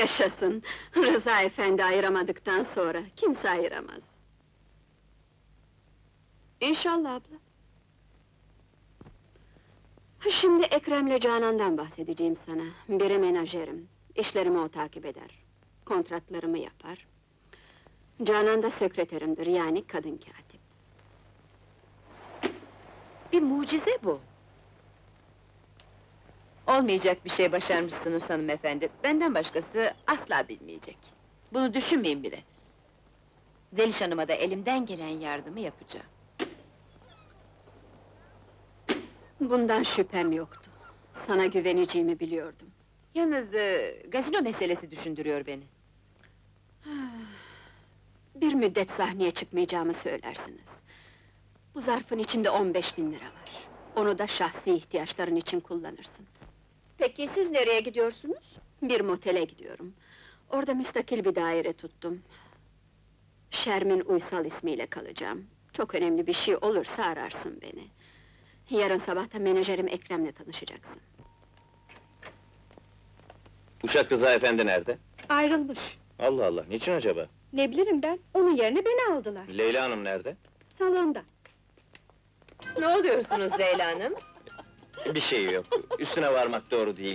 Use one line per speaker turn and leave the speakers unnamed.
Yaşasın! Rıza efendi ayıramadıktan sonra, kimse ayıramaz. İnşallah abla. Şimdi Ekrem'le Canan'dan bahsedeceğim sana. Biri menajerim, işlerimi o takip eder. Kontratlarımı yapar. Canan da sekreterimdir, yani kadın katip.
Bir mucize bu! Olmayacak bir şey başarmışsınız hanımefendi. Benden başkası asla bilmeyecek. Bunu düşünmeyin bile. Zeliş Hanım'a da elimden gelen yardımı yapacağım.
Bundan şüphem yoktu. Sana güveneceğimi biliyordum.
Yalnız gazino meselesi düşündürüyor beni.
Bir müddet sahneye çıkmayacağımı söylersiniz. Bu zarfın içinde 15.000 lira var. Onu da şahsi ihtiyaçların için kullanırsın.
Peki siz nereye gidiyorsunuz?
Bir motele gidiyorum. Orada müstakil bir daire tuttum. Şermin Uysal ismiyle kalacağım. Çok önemli bir şey olursa ararsın beni. Yarın sabah da menajerim Ekrem'le tanışacaksın.
Uşak Rıza efendi nerede?
Ayrılmış.
Allah Allah, niçin acaba?
Ne bilirim ben, onun yerine beni aldılar.
Leyla Hanım nerede?
Salonda.
Ne oluyorsunuz Leyla Hanım?
Bir şey yok, üstüne varmak doğru değil.